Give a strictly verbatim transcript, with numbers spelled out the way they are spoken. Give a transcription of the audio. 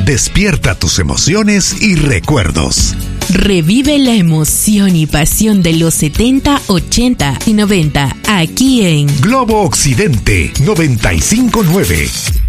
despierta tus emociones y recuerdos. Revive la emoción y pasión de los setenta, ochenta y noventa aquí en Globo Occidente noventa y cinco punto nueve.